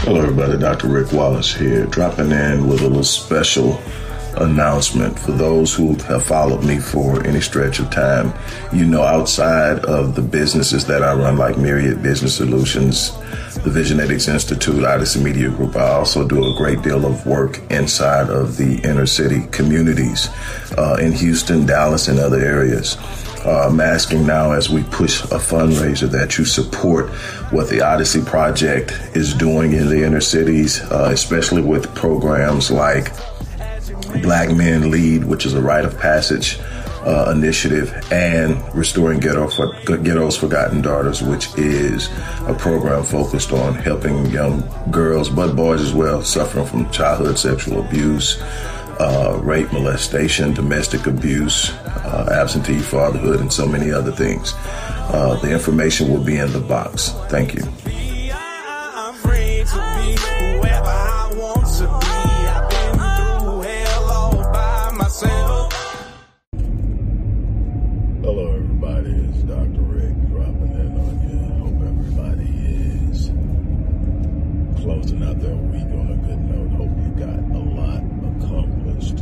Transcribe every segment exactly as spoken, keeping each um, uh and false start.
Hello everybody, Doctor Rick Wallace here, dropping in with a little special announcement. For those who have followed me for any stretch of time, you know outside of the businesses that I run like Myriad Business Solutions, the Visionetics Institute, Odyssey Media Group, I also do a great deal of work inside of the inner city communities uh, in Houston, Dallas, and other areas. Uh, I'm asking now as we push a fundraiser that you support what the Odyssey Project is doing in the inner cities, uh, especially with programs like Black Men Lead, which is a rite of passage uh, initiative, and Restoring Ghetto for, Ghetto's Forgotten Daughters, which is a program focused on helping young girls, but boys as well, suffering from childhood sexual abuse, Uh, rape, molestation, domestic abuse, uh, absentee fatherhood, and so many other things. Uh, the information will be in the box. Thank you. Hello, everybody. It's Doctor Rick dropping in on you. Hope everybody is closing out their week on a good note. Hope you got a lot accomplished.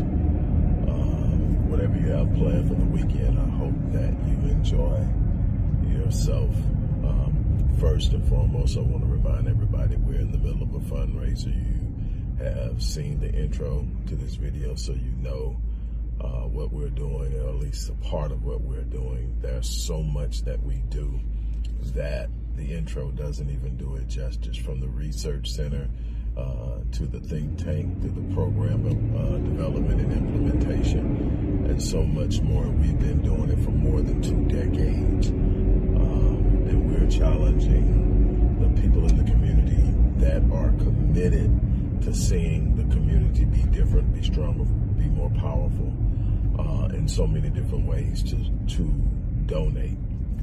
Um, whatever you have planned for the weekend, I hope that you enjoy yourself. Um, first and foremost, I want to remind everybody we're in the middle of a fundraiser. You have seen the intro to this video, so you know uh, what we're doing, or at least a part of what we're doing. There's so much that we do that the intro doesn't even do it justice, from the research center uh, to the think tank, to the program of uh, development and implementation, and so much more. We've been doing it for more than two decades, um, and we're challenging the people in the community that are committed to seeing the community be different, be stronger, be more powerful, uh, in so many different ways to, to donate.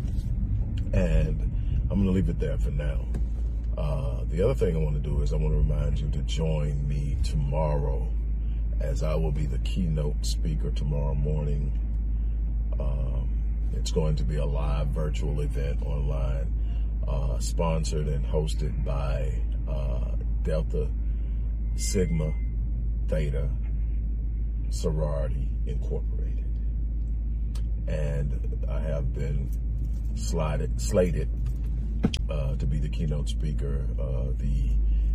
And I'm going to leave it there for now. Uh, the other thing I want to do is I want to remind you to join me tomorrow, as I will be the keynote speaker tomorrow morning. Um, it's going to be a live virtual event online, uh, sponsored and hosted by uh, Delta Sigma Theta Sorority Incorporated. And I have been slided, slated uh, to be the keynote speaker. Uh, the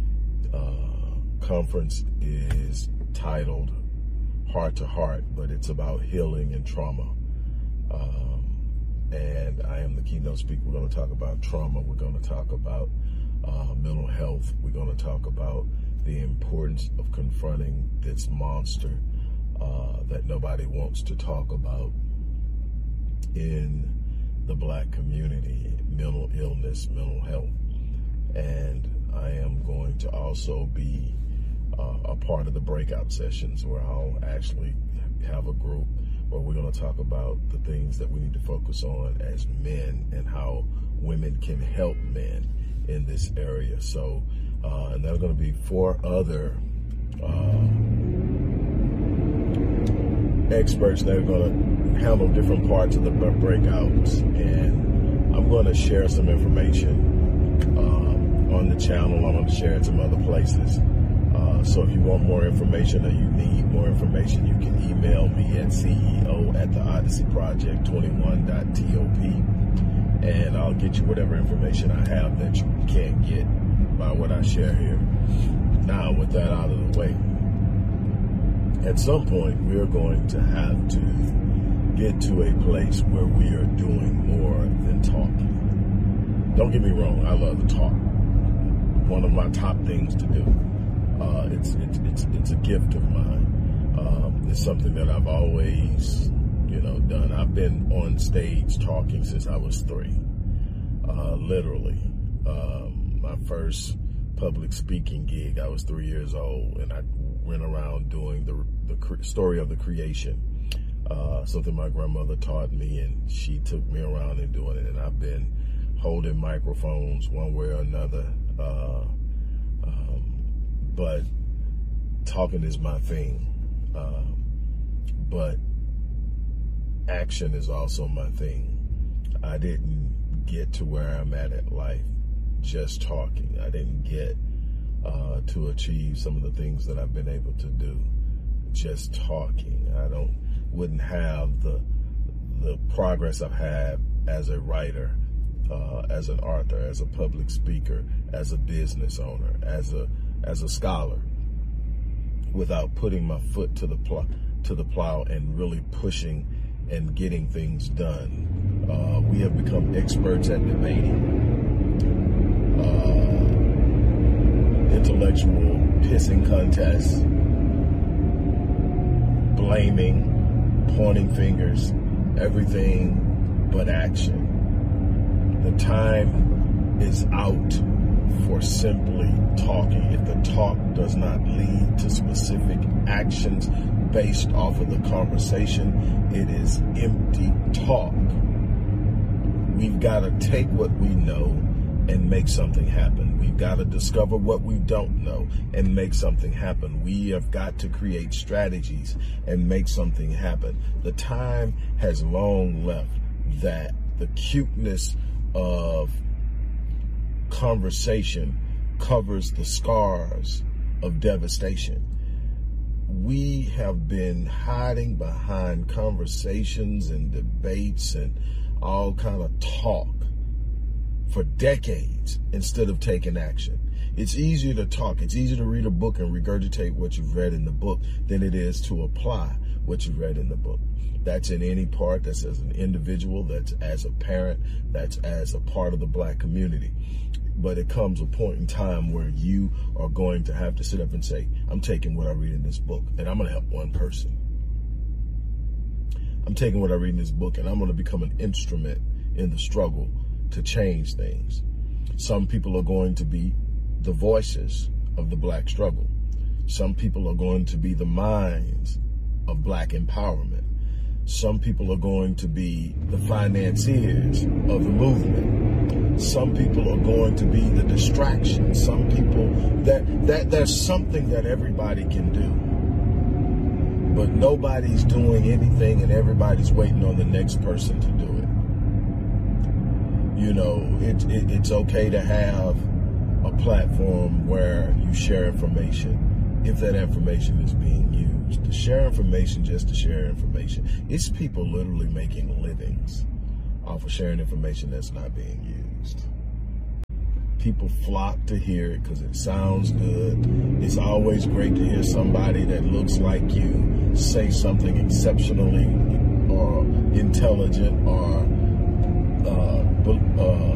uh, conference is titled Heart to Heart, but it's about healing and trauma. Um, and I am the keynote speaker. We're going to talk about trauma. We're going to talk about uh, mental health. We're going to talk about the importance of confronting this monster uh, that nobody wants to talk about in the Black community: mental illness, mental health. And I am going to also be uh, a part of the breakout sessions, where I'll actually have a group where we're going to talk about the things that we need to focus on as men, and how women can help men in this area. So, uh, and there are going to be four other uh, experts that are going to handle different parts of the breakouts, and I'm going to share some information uh, on the channel. I'm going to share it some other places. Uh, so if you want more information, or you need more information, you can email me at C E O at the Odyssey Project twenty-one dot top, and I'll get you whatever information I have that you can't get by what I share here. Now, with that out of the way, at some point we are going to have to get to a place where we are doing more than talking. Don't get me wrong, I love to talk. One of my top things to do. Uh, it's, it's it's it's a gift of mine. Um, it's something that I've always, you know, done. I've been on stage talking since I was three, uh, literally. Um, my first public speaking gig, I was three years old, and I went around doing the the cre- story of the creation, uh, something my grandmother taught me, and she took me around and doing it. And I've been holding microphones one way or another. Uh, um, But talking is my thing. Uh, but action is also my thing. I didn't get to where I'm at in life just talking. I didn't get uh, to achieve some of the things that I've been able to do. Just talking. I don't, wouldn't have the, the progress I've had as a writer, uh, as an author, as a public speaker, as a business owner, as a, as a scholar, without putting my foot to the plow, to the plow and really pushing and getting things done. Uh, we have become experts at debating, uh, intellectual pissing contests, blaming, pointing fingers, everything but action. The time is out for simply talking. If the talk does not lead to specific actions based off of the conversation, it is empty talk. We've got to take what we know and make something happen. We've got to discover what we don't know and make something happen. We have got to create strategies and make something happen. The time has long left that the cuteness of conversation covers the scars of devastation. We have been hiding behind conversations and debates and all kind of talk for decades instead of taking action. It's easier to talk. It's easier to read a book and regurgitate what you've read in the book than it is to apply what you've read in the book. That's in any part. That's as an individual. That's as a parent. That's as a part of the Black community. But it comes a point in time where you are going to have to sit up and say, I'm taking what I read in this book and I'm going to help one person. I'm taking what I read in this book and I'm going to become an instrument in the struggle to change things. Some people are going to be the voices of the Black struggle. Some people are going to be the minds of Black empowerment. Some people are going to be the financiers of the movement. Some people are going to be the distraction. Some people, that, that there's something that everybody can do. But nobody's doing anything and everybody's waiting on the next person to do it. You know, it, it, it's okay to have a platform where you share information if that information is being used. To share information just to share information. It's people literally making livings off of sharing information that's not being used. People flock to hear it because it sounds good. It's always great to hear somebody that looks like you say something exceptionally or intelligent or uh, uh,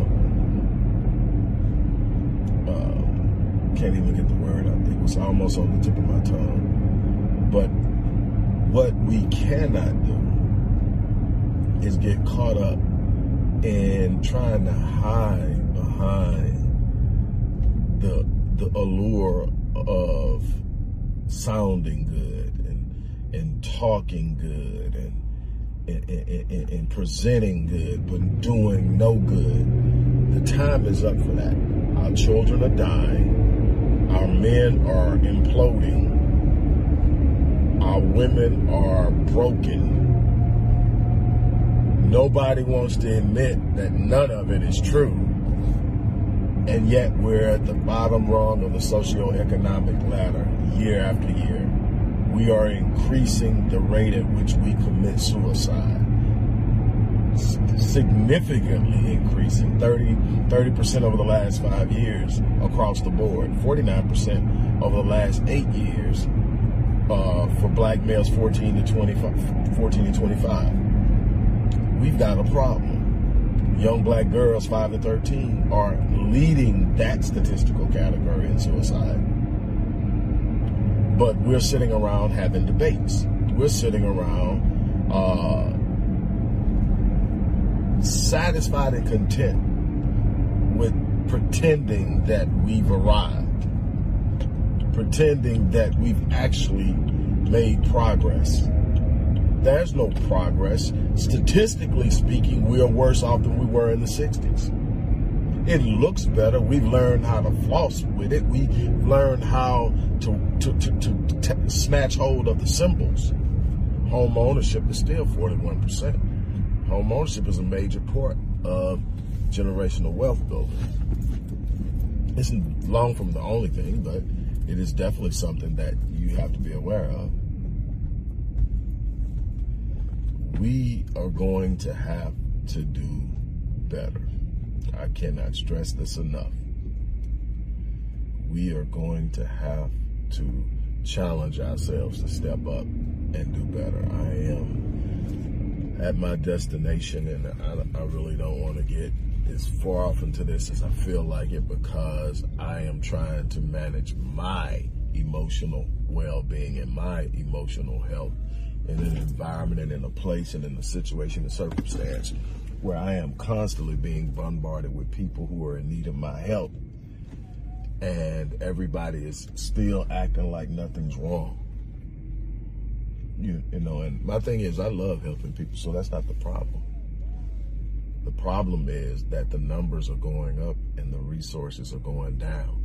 uh, can't even get the word out. It was almost on the tip of my tongue. But what we cannot do is get caught up in trying to hide behind the the allure of sounding good and and talking good and and, and, and and presenting good but doing no good. The time is up for that. Our children are dying. Our men are imploding. Our women are broken. Nobody wants to admit that none of it is true. And yet we're at the bottom rung of the socioeconomic ladder year after year. We are increasing the rate at which we commit suicide. S- significantly increasing, thirty percent over the last five years across the board, forty-nine percent over the last eight years. Uh, for Black males fourteen to twenty-five, fourteen to twenty-five. We've got a problem. Young Black girls five to thirteen are leading that statistical category in suicide. But we're sitting around having debates. We're sitting around uh, satisfied and content with pretending that we've arrived. Pretending that we've actually made progress. There's no progress. Statistically speaking, we are worse off than we were in the sixties. It looks better. We've learned how to floss with it. We've learned how to, to, to, to, to t- snatch hold of the symbols. Home ownership is still forty-one percent. Home ownership is a major part of generational wealth building. It's long from the only thing, but it is definitely something that you have to be aware of. We are going to have to do better. I cannot stress this enough. We are going to have to challenge ourselves to step up and do better. I am at my destination, and I, I really don't want to get as far off into this as I feel like it, because I am trying to manage my emotional well-being and my emotional health in an environment and in a place and in a situation and circumstance where I am constantly being bombarded with people who are in need of my help, and everybody is still acting like nothing's wrong. You, you know, and my thing is, I love helping people, so that's not the problem. The problem is that the numbers are going up and the resources are going down.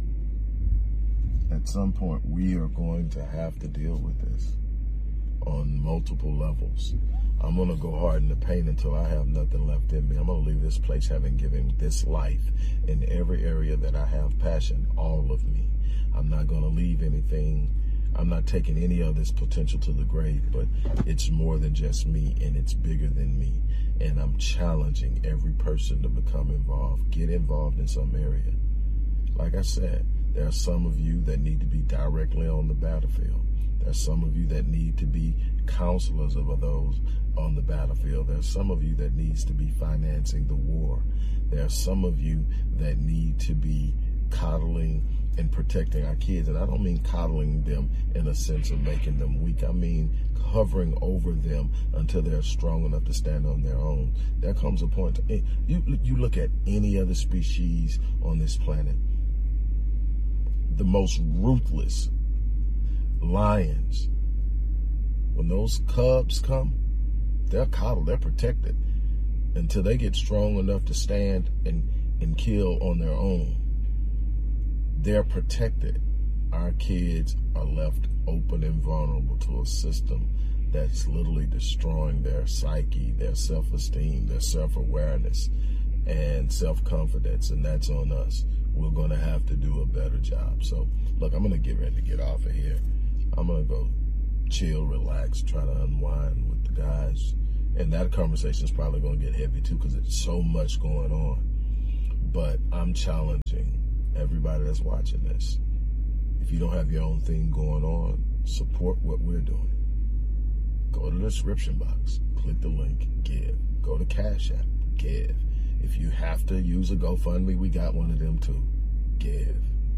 At some point, we are going to have to deal with this on multiple levels. I'm going to go hard in the paint until I have nothing left in me. I'm going to leave this place having given this life in every area that I have passion, all of me. I'm not going to leave anything. I'm not taking any of this potential to the grave, but it's more than just me, and it's bigger than me. And I'm challenging every person to become involved, get involved in some area. Like I said, there are some of you that need to be directly on the battlefield. There are some of you that need to be counselors of those on the battlefield. There are some of you that needs to be financing the war. There are some of you that need to be coddling and protecting our kids. And I don't mean coddling them in a sense of making them weak. I mean hovering over them until they're strong enough to stand on their own. There comes a point, to, you, you look at any other species on this planet, the most ruthless lions, when those cubs come, they're coddled, they're protected until they get strong enough to stand and, and kill on their own. They're protected. Our kids are left open and vulnerable to a system that's literally destroying their psyche, their self-esteem, their self-awareness, and self-confidence, and that's on us. We're going to have to do a better job. So, look, I'm going to get ready to get off of here. I'm going to go chill, relax, try to unwind with the guys. And that conversation is probably going to get heavy, too, because there's so much going on. But I'm challenging everybody that's watching this. If you don't have your own thing going on, support what we're doing. Go to the description box, click the link, give. Go to Cash App, give. If you have to use a GoFundMe, we got one of them too. Give.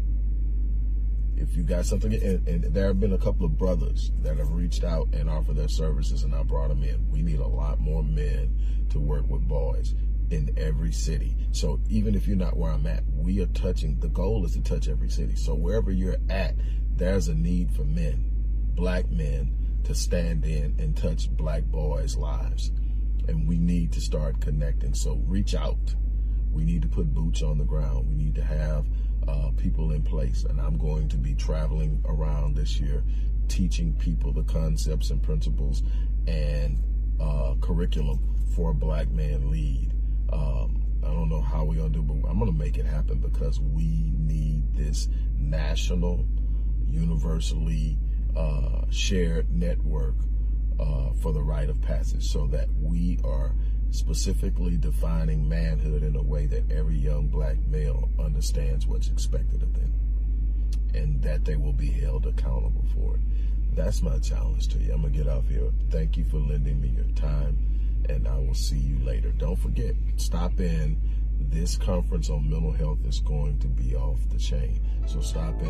If you got something, and, and there have been a couple of brothers that have reached out and offered their services, and I brought them in. We need a lot more men to work with boys in every city. So even if you're not where I'm at, we are touching, the goal is to touch every city. So wherever you're at, there's a need for men, black men, to stand in and touch black boys' lives. And we need to start connecting. So reach out. We need to put boots on the ground. We need to have uh, people in place. And I'm going to be traveling around this year, teaching people the concepts and principles and uh, curriculum for a Black Man Lead. Um, I don't know how we're going to do, but I'm going to make it happen, because we need this national, universally uh, shared network uh, for the rite of passage, so that we are specifically defining manhood in a way that every young black male understands what's expected of them, and that they will be held accountable for it. That's my challenge to you. I'm going to get off here. Thank you for lending me your time, and I will see you later. Don't forget, stop in. This conference on mental health is going to be off the chain. So stop in.